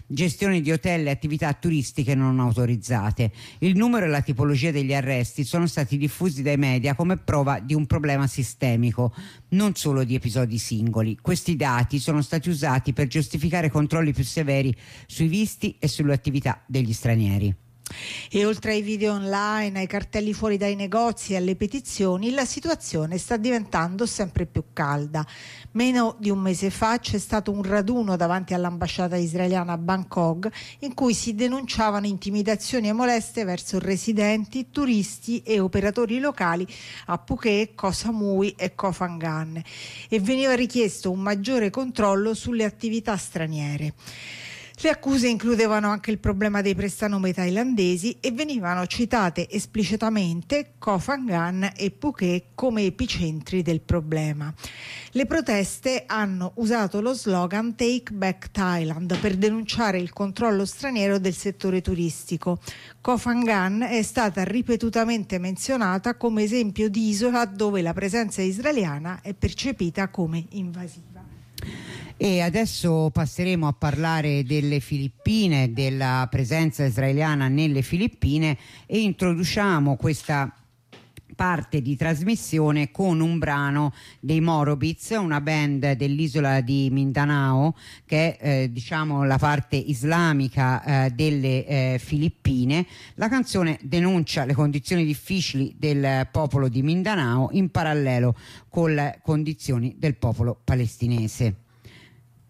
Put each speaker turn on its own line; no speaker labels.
gestione di hotel e attività turistiche non autorizzate. Il numero e la tipologia degli arresti sono stati diffusi dai media come prova di un problema sistemico, non solo di episodi singoli. Questi dati sono stati usati per giustificare controlli più severi sui visti e sulle attività degli stranieri.
E oltre ai video online, ai cartelli fuori dai negozi e alle petizioni, la situazione sta diventando sempre più calda. Meno di un mese fa c'è stato un raduno davanti all'ambasciata israeliana a Bangkok in cui si denunciavano intimidazioni e molestie verso residenti, turisti e operatori locali a Phuket, Koh Samui e Koh Phangan, e veniva richiesto un maggiore controllo sulle attività straniere. Le accuse includevano anche il problema dei prestanome thailandesi e venivano citate esplicitamente Koh Phangan e Phuket come epicentri del problema. Le proteste hanno usato lo slogan Take Back Thailand per denunciare il controllo straniero del settore turistico. Koh Phangan è stata ripetutamente menzionata come esempio di isola dove la presenza israeliana è percepita come invasiva.
E adesso passeremo a parlare delle Filippine, della presenza israeliana nelle Filippine, e introduciamo questa parte di trasmissione con un brano dei Morobits, una band dell'isola di Mindanao che è diciamo la parte islamica delle Filippine. La canzone denuncia le condizioni difficili del popolo di Mindanao in parallelo con le condizioni del popolo palestinese.